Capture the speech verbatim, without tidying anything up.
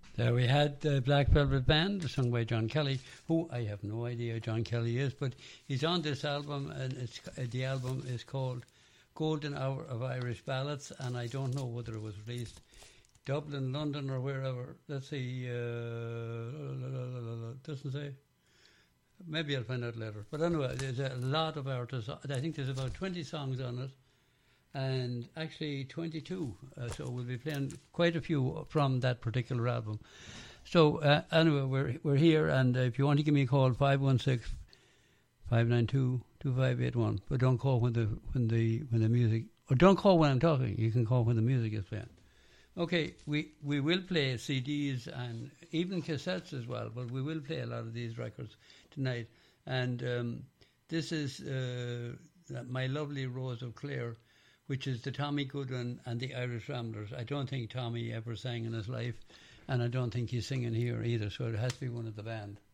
There we had the Black Velvet Band, sung by John Kelly, who I have no idea who John Kelly is, but he's on this album, and it's uh, the album is called Golden Hour of Irish Ballads, and I don't know whether it was released Dublin, London, or wherever. Let's see, uh, doesn't say. Maybe I'll find out later. But anyway, there's a lot of artists. I think there's about twenty songs on it, and actually twenty-two. Uh, so we'll be playing quite a few from that particular album. So uh, anyway, we're we're here, and uh, if you want to give me a call, five one six, five nine two, two five eight one. But don't call when the when the when the music, or don't call when I'm talking. You can call when the music is playing. Okay, we we will play C Ds and even cassettes as well, but we will play a lot of these records tonight. And um, this is uh, My Lovely Rose of Clare, which is the Tommy Goodwin and the Irish Ramblers. I don't think Tommy ever sang in his life, and I don't think he's singing here either, so it has to be one of the band.